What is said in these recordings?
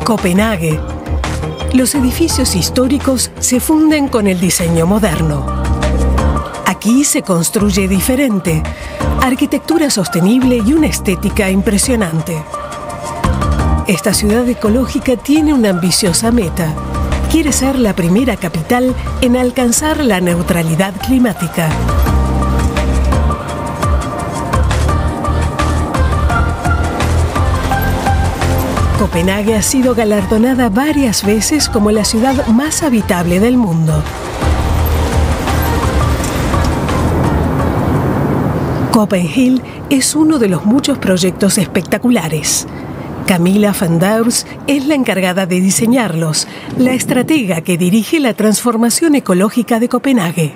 Copenhague. Los edificios históricos se funden con el diseño moderno. Aquí se construye diferente, arquitectura sostenible y una estética impresionante. Esta ciudad ecológica tiene una ambiciosa meta. Quiere ser la primera capital en alcanzar la neutralidad climática. Copenhague ha sido galardonada varias veces como la ciudad más habitable del mundo. Copenhill es uno de los muchos proyectos espectaculares. Camilla van Deurs es la encargada de diseñarlos, la estratega que dirige la transformación ecológica de Copenhague.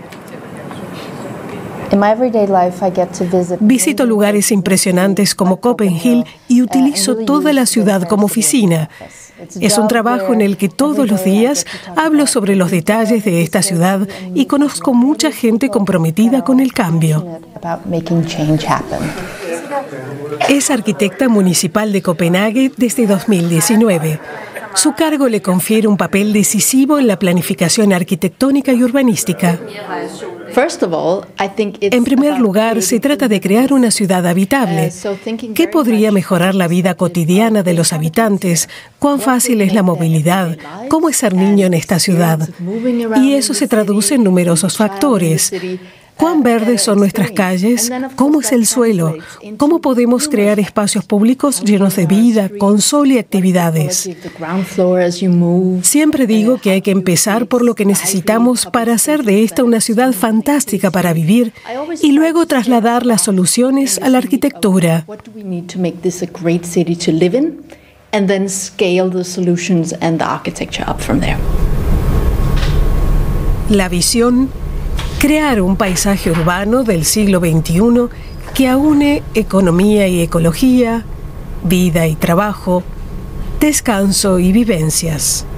Visito lugares impresionantes como Copenhill y utilizo toda la ciudad como oficina. Es un trabajo en el que todos los días hablo sobre los detalles de esta ciudad y conozco mucha gente comprometida con el cambio. Es arquitecta municipal de Copenhague desde 2019. Su cargo le confiere un papel decisivo en la planificación arquitectónica y urbanística. En primer lugar, se trata de crear una ciudad habitable. ¿Qué podría mejorar la vida cotidiana de los habitantes? ¿Cuán fácil es la movilidad? ¿Cómo es ser niño en esta ciudad? Y eso se traduce en numerosos factores. ¿Cuán verdes son nuestras calles? ¿Cómo es el suelo? ¿Cómo podemos crear espacios públicos llenos de vida, con sol y actividades? Siempre digo que hay que empezar por lo que necesitamos para hacer de esta una ciudad fantástica para vivir y luego trasladar las soluciones a la arquitectura. La visión: crear un paisaje urbano del siglo XXI que aúne economía y ecología, vida y trabajo, descanso y vivencias.